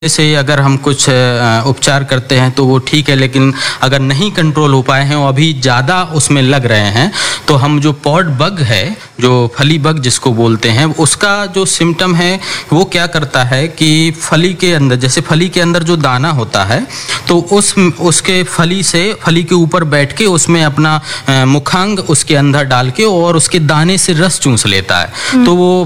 से अगर हम कुछ उपचार करते हैं तो वो ठीक है, लेकिन अगर नहीं कंट्रोल हो पाए हैं और अभी ज़्यादा उसमें लग रहे हैं तो हम जो पॉड बग है, जो फली बग जिसको बोलते हैं, उसका जो सिम्टम है वो क्या करता है कि फली के अंदर, जैसे फली के अंदर जो दाना होता है तो उसके फली के ऊपर बैठ के उसमें अपना मुखांग उसके अंदर डाल के और उसके दाने से रस चूस लेता है। तो वो